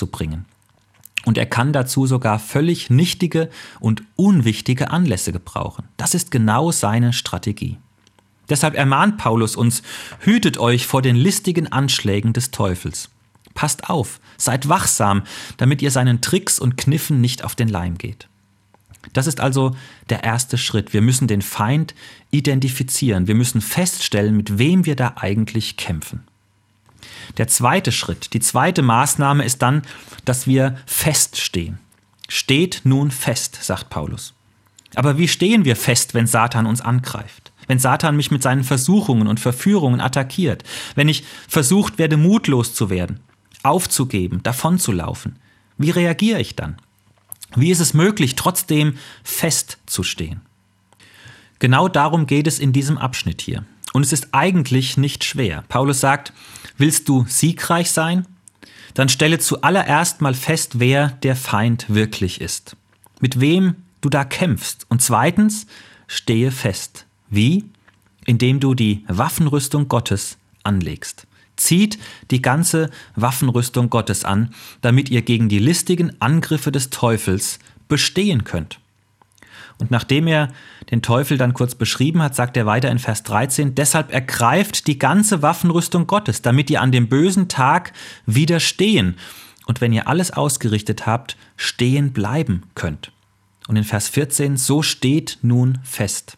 wegzubringen. Und er kann dazu sogar völlig nichtige und unwichtige Anlässe gebrauchen. Das ist genau seine Strategie. Deshalb ermahnt Paulus uns: Hütet euch vor den listigen Anschlägen des Teufels. Passt auf, seid wachsam, damit ihr seinen Tricks und Kniffen nicht auf den Leim geht. Das ist also der erste Schritt. Wir müssen den Feind identifizieren. Wir müssen feststellen, mit wem wir da eigentlich kämpfen. Der zweite Schritt, die zweite Maßnahme ist dann, dass wir feststehen. Steht nun fest, sagt Paulus. Aber wie stehen wir fest, wenn Satan uns angreift? Wenn Satan mich mit seinen Versuchungen und Verführungen attackiert? Wenn ich versucht werde, mutlos zu werden, aufzugeben, davonzulaufen? Wie reagiere ich dann? Wie ist es möglich, trotzdem festzustehen? Genau darum geht es in diesem Abschnitt hier. Und es ist eigentlich nicht schwer. Paulus sagt: Willst du siegreich sein? Dann stelle zuallererst mal fest, wer der Feind wirklich ist. Mit wem du da kämpfst. Und zweitens, stehe fest. Wie? Indem du die Waffenrüstung Gottes anlegst. Zieht die ganze Waffenrüstung Gottes an, damit ihr gegen die listigen Angriffe des Teufels bestehen könnt. Und nachdem er den Teufel dann kurz beschrieben hat, sagt er weiter in Vers 13: Deshalb ergreift die ganze Waffenrüstung Gottes, damit ihr an dem bösen Tag widerstehen und wenn ihr alles ausgerichtet habt, stehen bleiben könnt. Und in Vers 14: So steht nun fest.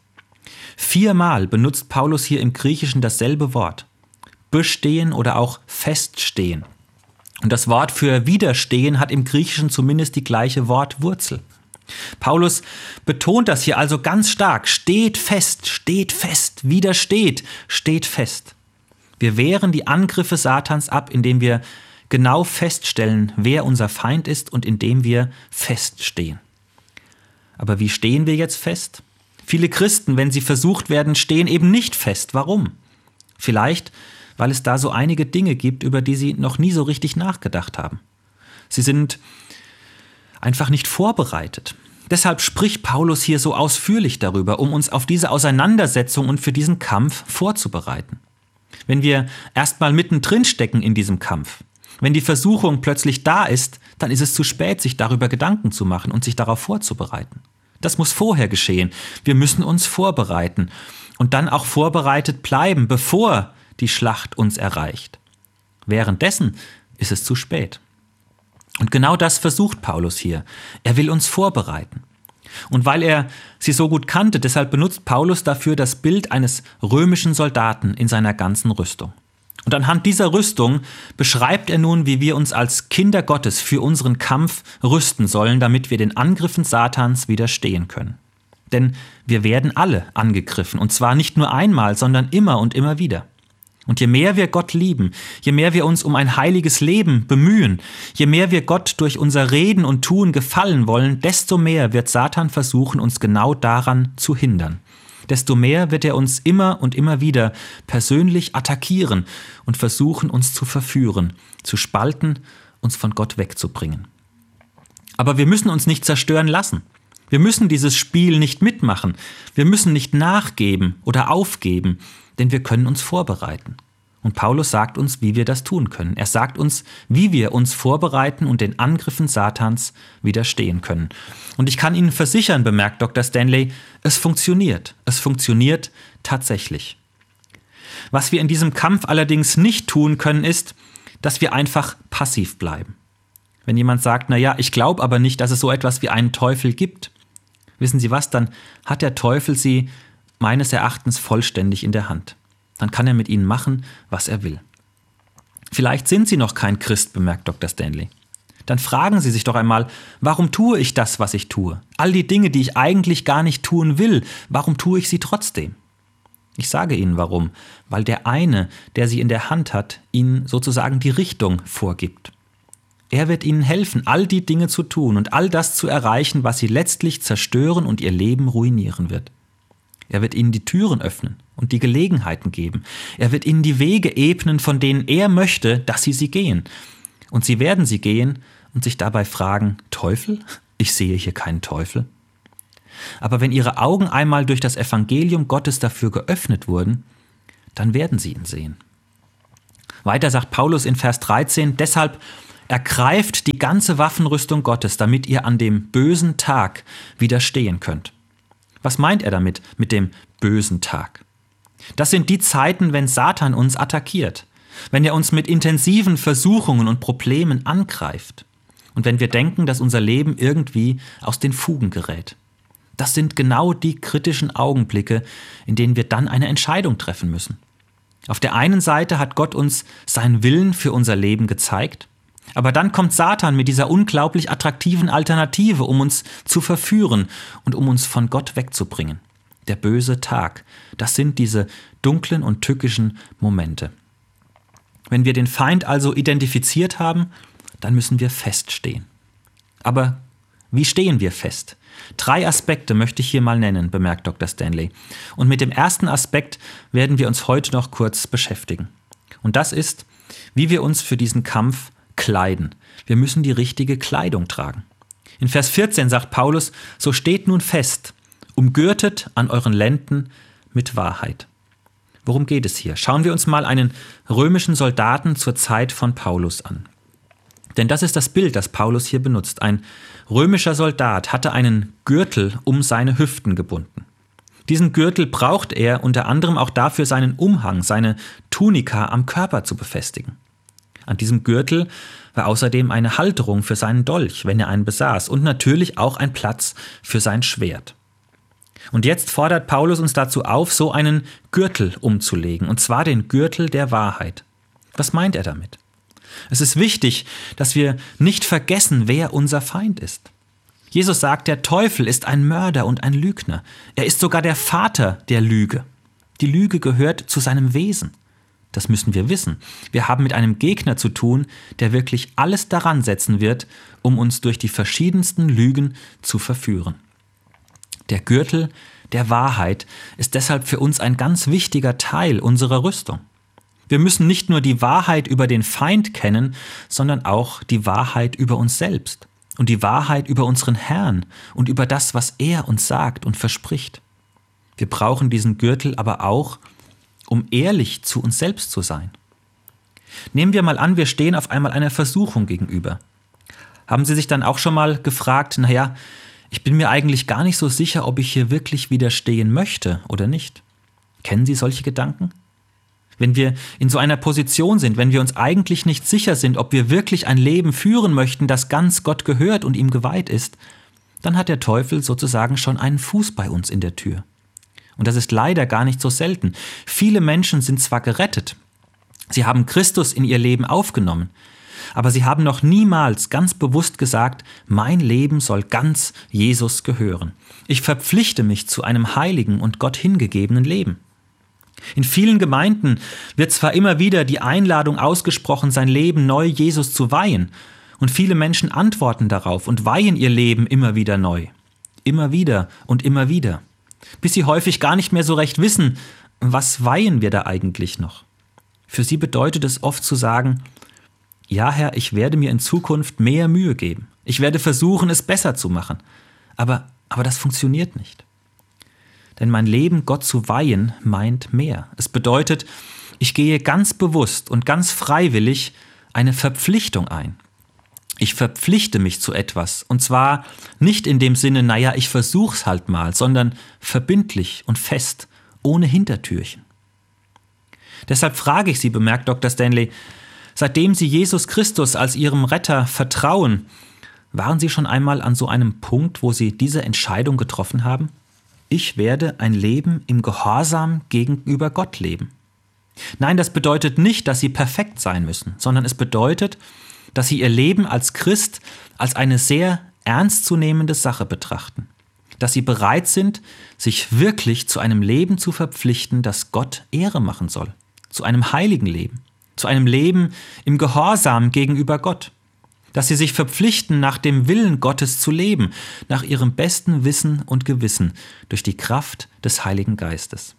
4-mal benutzt Paulus hier im Griechischen dasselbe Wort. Bestehen oder auch feststehen. Und das Wort für widerstehen hat im Griechischen zumindest die gleiche Wortwurzel. Paulus betont das hier also ganz stark. Steht fest, widersteht, steht fest. Wir wehren die Angriffe Satans ab, indem wir genau feststellen, wer unser Feind ist und indem wir feststehen. Aber wie stehen wir jetzt fest? Viele Christen, wenn sie versucht werden, stehen eben nicht fest. Warum? Vielleicht, weil es da so einige Dinge gibt, über die sie noch nie so richtig nachgedacht haben. Sie sind einfach nicht vorbereitet. Deshalb spricht Paulus hier so ausführlich darüber, um uns auf diese Auseinandersetzung und für diesen Kampf vorzubereiten. Wenn wir erstmal mittendrin stecken in diesem Kampf, wenn die Versuchung plötzlich da ist, dann ist es zu spät, sich darüber Gedanken zu machen und sich darauf vorzubereiten. Das muss vorher geschehen. Wir müssen uns vorbereiten und dann auch vorbereitet bleiben, bevor die Schlacht uns erreicht. Währenddessen ist es zu spät. Und genau das versucht Paulus hier. Er will uns vorbereiten. Und weil er sie so gut kannte, deshalb benutzt Paulus dafür das Bild eines römischen Soldaten in seiner ganzen Rüstung. Und anhand dieser Rüstung beschreibt er nun, wie wir uns als Kinder Gottes für unseren Kampf rüsten sollen, damit wir den Angriffen Satans widerstehen können. Denn wir werden alle angegriffen, und zwar nicht nur einmal, sondern immer und immer wieder. Und je mehr wir Gott lieben, je mehr wir uns um ein heiliges Leben bemühen, je mehr wir Gott durch unser Reden und Tun gefallen wollen, desto mehr wird Satan versuchen, uns genau daran zu hindern. Desto mehr wird er uns immer und immer wieder persönlich attackieren und versuchen, uns zu verführen, zu spalten, uns von Gott wegzubringen. Aber wir müssen uns nicht zerstören lassen. Wir müssen dieses Spiel nicht mitmachen. Wir müssen nicht nachgeben oder aufgeben, denn wir können uns vorbereiten. Und Paulus sagt uns, wie wir das tun können. Er sagt uns, wie wir uns vorbereiten und den Angriffen Satans widerstehen können. Und ich kann Ihnen versichern, bemerkt Dr. Stanley, es funktioniert. Es funktioniert tatsächlich. Was wir in diesem Kampf allerdings nicht tun können, ist, dass wir einfach passiv bleiben. Wenn jemand sagt, naja, ich glaube aber nicht, dass es so etwas wie einen Teufel gibt, wissen Sie was, dann hat der Teufel Sie meines Erachtens vollständig in der Hand. Dann kann er mit Ihnen machen, was er will. Vielleicht sind Sie noch kein Christ, bemerkt Dr. Stanley. Dann fragen Sie sich doch einmal, warum tue ich das, was ich tue? All die Dinge, die ich eigentlich gar nicht tun will, warum tue ich sie trotzdem? Ich sage Ihnen warum, weil der eine, der Sie in der Hand hat, Ihnen sozusagen die Richtung vorgibt. Er wird Ihnen helfen, all die Dinge zu tun und all das zu erreichen, was Sie letztlich zerstören und Ihr Leben ruinieren wird. Er wird Ihnen die Türen öffnen und die Gelegenheiten geben. Er wird Ihnen die Wege ebnen, von denen er möchte, dass Sie gehen. Und Sie werden sie gehen und sich dabei fragen, Teufel? Ich sehe hier keinen Teufel. Aber wenn Ihre Augen einmal durch das Evangelium Gottes dafür geöffnet wurden, dann werden Sie ihn sehen. Weiter sagt Paulus in Vers 13, deshalb Ergreift die ganze Waffenrüstung Gottes, damit ihr an dem bösen Tag widerstehen könnt. Was meint er damit, mit dem bösen Tag? Das sind die Zeiten, wenn Satan uns attackiert, wenn er uns mit intensiven Versuchungen und Problemen angreift und wenn wir denken, dass unser Leben irgendwie aus den Fugen gerät. Das sind genau die kritischen Augenblicke, in denen wir dann eine Entscheidung treffen müssen. Auf der einen Seite hat Gott uns seinen Willen für unser Leben gezeigt, aber dann kommt Satan mit dieser unglaublich attraktiven Alternative, um uns zu verführen und um uns von Gott wegzubringen. Der böse Tag, das sind diese dunklen und tückischen Momente. Wenn wir den Feind also identifiziert haben, dann müssen wir feststehen. Aber wie stehen wir fest? 3 Aspekte möchte ich hier mal nennen, bemerkt Dr. Stanley. Und mit dem ersten Aspekt werden wir uns heute noch kurz beschäftigen. Und das ist, wie wir uns für diesen Kampf kleiden. Wir müssen die richtige Kleidung tragen. In Vers 14 sagt Paulus, so steht nun fest, umgürtet an euren Lenden mit Wahrheit. Worum geht es hier? Schauen wir uns mal einen römischen Soldaten zur Zeit von Paulus an. Denn das ist das Bild, das Paulus hier benutzt. Ein römischer Soldat hatte einen Gürtel um seine Hüften gebunden. Diesen Gürtel braucht er unter anderem auch dafür, seinen Umhang, seine Tunika am Körper zu befestigen. An diesem Gürtel war außerdem eine Halterung für seinen Dolch, wenn er einen besaß, und natürlich auch ein Platz für sein Schwert. Und jetzt fordert Paulus uns dazu auf, so einen Gürtel umzulegen, und zwar den Gürtel der Wahrheit. Was meint er damit? Es ist wichtig, dass wir nicht vergessen, wer unser Feind ist. Jesus sagt, der Teufel ist ein Mörder und ein Lügner. Er ist sogar der Vater der Lüge. Die Lüge gehört zu seinem Wesen. Das müssen wir wissen. Wir haben mit einem Gegner zu tun, der wirklich alles daran setzen wird, um uns durch die verschiedensten Lügen zu verführen. Der Gürtel der Wahrheit ist deshalb für uns ein ganz wichtiger Teil unserer Rüstung. Wir müssen nicht nur die Wahrheit über den Feind kennen, sondern auch die Wahrheit über uns selbst und die Wahrheit über unseren Herrn und über das, was er uns sagt und verspricht. Wir brauchen diesen Gürtel aber auch, um ehrlich zu uns selbst zu sein. Nehmen wir mal an, wir stehen auf einmal einer Versuchung gegenüber. Haben Sie sich dann auch schon mal gefragt, ich bin mir eigentlich gar nicht so sicher, ob ich hier wirklich widerstehen möchte oder nicht? Kennen Sie solche Gedanken? Wenn wir in so einer Position sind, wenn wir uns eigentlich nicht sicher sind, ob wir wirklich ein Leben führen möchten, das ganz Gott gehört und ihm geweiht ist, dann hat der Teufel sozusagen schon einen Fuß bei uns in der Tür. Und das ist leider gar nicht so selten. Viele Menschen sind zwar gerettet, sie haben Christus in ihr Leben aufgenommen, aber sie haben noch niemals ganz bewusst gesagt, mein Leben soll ganz Jesus gehören. Ich verpflichte mich zu einem heiligen und Gott hingegebenen Leben. In vielen Gemeinden wird zwar immer wieder die Einladung ausgesprochen, sein Leben neu Jesus zu weihen, und viele Menschen antworten darauf und weihen ihr Leben immer wieder neu. Immer wieder und immer wieder. Bis sie häufig gar nicht mehr so recht wissen, was weihen wir da eigentlich noch? Für sie bedeutet es oft zu sagen, ja Herr, ich werde mir in Zukunft mehr Mühe geben. Ich werde versuchen, es besser zu machen. Aber das funktioniert nicht. Denn mein Leben Gott zu weihen meint mehr. Es bedeutet, ich gehe ganz bewusst und ganz freiwillig eine Verpflichtung ein. Ich verpflichte mich zu etwas, und zwar nicht in dem Sinne, ich versuch's halt mal, sondern verbindlich und fest, ohne Hintertürchen. Deshalb frage ich Sie, bemerkt Dr. Stanley, seitdem Sie Jesus Christus als Ihrem Retter vertrauen, waren Sie schon einmal an so einem Punkt, wo Sie diese Entscheidung getroffen haben? Ich werde ein Leben im Gehorsam gegenüber Gott leben. Nein, das bedeutet nicht, dass Sie perfekt sein müssen, sondern es bedeutet, dass Sie Ihr Leben als Christ als eine sehr ernstzunehmende Sache betrachten. Dass Sie bereit sind, sich wirklich zu einem Leben zu verpflichten, das Gott Ehre machen soll. Zu einem heiligen Leben. Zu einem Leben im Gehorsam gegenüber Gott. Dass Sie sich verpflichten, nach dem Willen Gottes zu leben, nach Ihrem besten Wissen und Gewissen, durch die Kraft des Heiligen Geistes.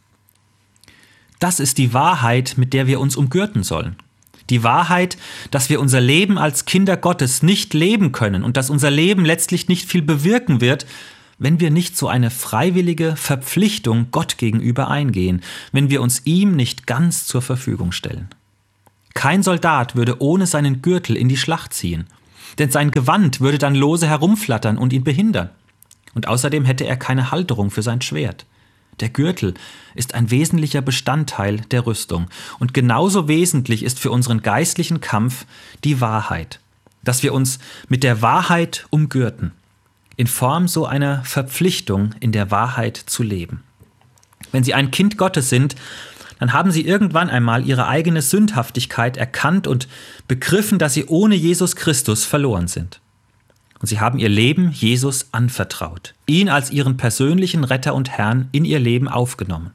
Das ist die Wahrheit, mit der wir uns umgürten sollen. Die Wahrheit, dass wir unser Leben als Kinder Gottes nicht leben können und dass unser Leben letztlich nicht viel bewirken wird, wenn wir nicht so eine freiwillige Verpflichtung Gott gegenüber eingehen, wenn wir uns ihm nicht ganz zur Verfügung stellen. Kein Soldat würde ohne seinen Gürtel in die Schlacht ziehen, denn sein Gewand würde dann lose herumflattern und ihn behindern. Und außerdem hätte er keine Halterung für sein Schwert. Der Gürtel ist ein wesentlicher Bestandteil der Rüstung. Und genauso wesentlich ist für unseren geistlichen Kampf die Wahrheit, dass wir uns mit der Wahrheit umgürten, in Form so einer Verpflichtung, in der Wahrheit zu leben. Wenn Sie ein Kind Gottes sind, dann haben Sie irgendwann einmal Ihre eigene Sündhaftigkeit erkannt und begriffen, dass Sie ohne Jesus Christus verloren sind. Und Sie haben Ihr Leben Jesus anvertraut, ihn als Ihren persönlichen Retter und Herrn in Ihr Leben aufgenommen.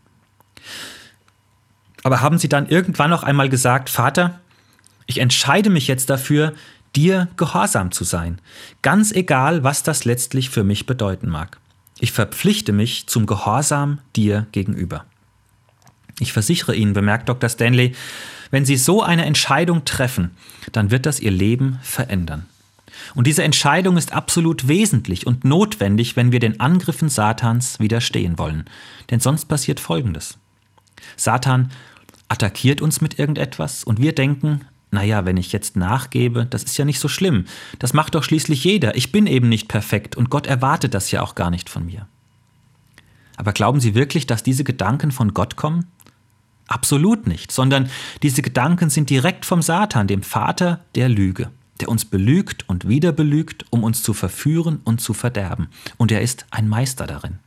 Aber haben Sie dann irgendwann noch einmal gesagt, Vater, ich entscheide mich jetzt dafür, dir gehorsam zu sein, ganz egal, was das letztlich für mich bedeuten mag. Ich verpflichte mich zum Gehorsam dir gegenüber. Ich versichere Ihnen, bemerkt Dr. Stanley, wenn Sie so eine Entscheidung treffen, dann wird das Ihr Leben verändern. Und diese Entscheidung ist absolut wesentlich und notwendig, wenn wir den Angriffen Satans widerstehen wollen. Denn sonst passiert Folgendes. Satan attackiert uns mit irgendetwas und wir denken, naja, wenn ich jetzt nachgebe, das ist ja nicht so schlimm. Das macht doch schließlich jeder. Ich bin eben nicht perfekt und Gott erwartet das ja auch gar nicht von mir. Aber glauben Sie wirklich, dass diese Gedanken von Gott kommen? Absolut nicht, sondern diese Gedanken sind direkt vom Satan, dem Vater der Lüge, der uns belügt und wieder belügt, um uns zu verführen und zu verderben. Und er ist ein Meister darin.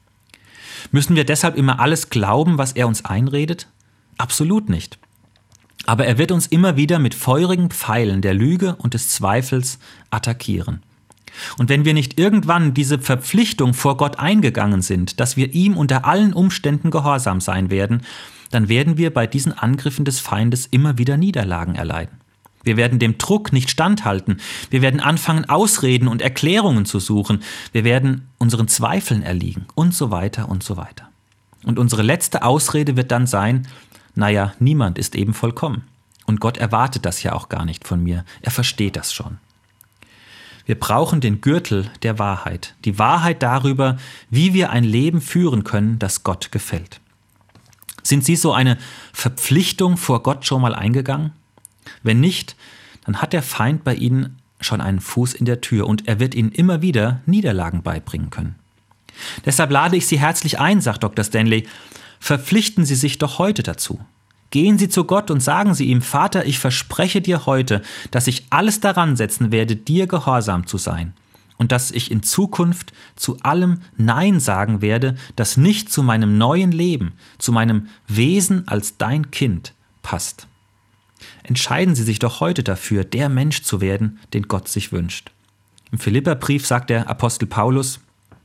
Müssen wir deshalb immer alles glauben, was er uns einredet? Absolut nicht. Aber er wird uns immer wieder mit feurigen Pfeilen der Lüge und des Zweifels attackieren. Und wenn wir nicht irgendwann diese Verpflichtung vor Gott eingegangen sind, dass wir ihm unter allen Umständen gehorsam sein werden, dann werden wir bei diesen Angriffen des Feindes immer wieder Niederlagen erleiden. Wir werden dem Druck nicht standhalten. Wir werden anfangen, Ausreden und Erklärungen zu suchen. Wir werden unseren Zweifeln erliegen und so weiter und so weiter. Und unsere letzte Ausrede wird dann sein, naja, niemand ist eben vollkommen. Und Gott erwartet das ja auch gar nicht von mir. Er versteht das schon. Wir brauchen den Gürtel der Wahrheit. Die Wahrheit darüber, wie wir ein Leben führen können, das Gott gefällt. Sind Sie so eine Verpflichtung vor Gott schon mal eingegangen? Wenn nicht, dann hat der Feind bei Ihnen schon einen Fuß in der Tür und er wird Ihnen immer wieder Niederlagen beibringen können. Deshalb lade ich Sie herzlich ein, sagt Dr. Stanley, verpflichten Sie sich doch heute dazu. Gehen Sie zu Gott und sagen Sie ihm, Vater, ich verspreche dir heute, dass ich alles daran setzen werde, dir gehorsam zu sein und dass ich in Zukunft zu allem Nein sagen werde, das nicht zu meinem neuen Leben, zu meinem Wesen als dein Kind passt. Entscheiden Sie sich doch heute dafür, der Mensch zu werden, den Gott sich wünscht. Im Philipperbrief sagt der Apostel Paulus,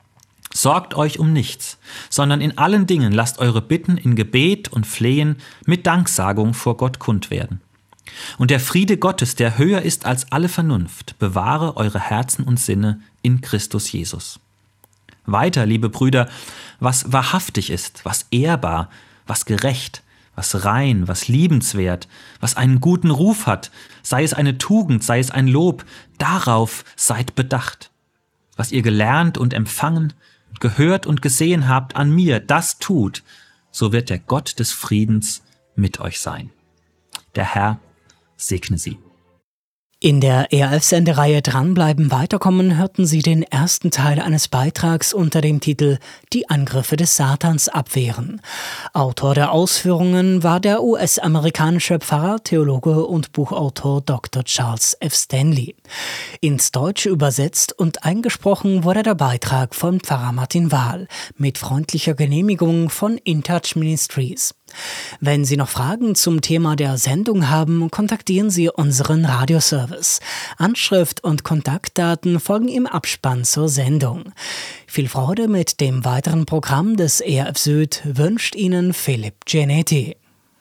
sorgt euch um nichts, sondern in allen Dingen lasst eure Bitten in Gebet und Flehen mit Danksagung vor Gott kund werden. Und der Friede Gottes, der höher ist als alle Vernunft, bewahre eure Herzen und Sinne in Christus Jesus. Weiter, liebe Brüder, was wahrhaftig ist, was ehrbar, was gerecht, was rein, was liebenswert, was einen guten Ruf hat, sei es eine Tugend, sei es ein Lob, darauf seid bedacht. Was ihr gelernt und empfangen, gehört und gesehen habt an mir, das tut, so wird der Gott des Friedens mit euch sein. Der Herr segne Sie. In der ERF-Sendereihe Dranbleiben, weiterkommen hörten Sie den ersten Teil eines Beitrags unter dem Titel »Die Angriffe des Satans abwehren«. Autor der Ausführungen war der US-amerikanische Pfarrer, Theologe und Buchautor Dr. Charles F. Stanley. Ins Deutsche übersetzt und eingesprochen wurde der Beitrag von Pfarrer Martin Wahl mit freundlicher Genehmigung von InTouch Ministries. Wenn Sie noch Fragen zum Thema der Sendung haben, kontaktieren Sie unseren Radioservice. Anschrift und Kontaktdaten folgen im Abspann zur Sendung. Viel Freude mit dem weiteren Programm des ERF Süd wünscht Ihnen Philipp Genetti.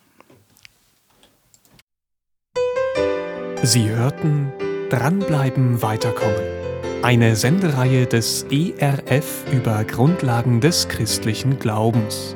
Sie hörten Dranbleiben, weiterkommen. Eine Sendereihe des ERF über Grundlagen des christlichen Glaubens.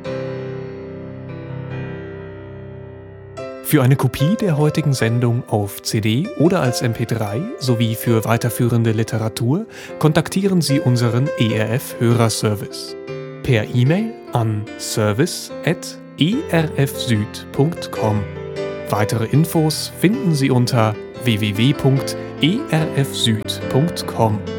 Für eine Kopie der heutigen Sendung auf CD oder als MP3 sowie für weiterführende Literatur kontaktieren Sie unseren ERF-Hörerservice per E-Mail an service@erfsüd.com. Weitere Infos finden Sie unter www.erfsüd.com.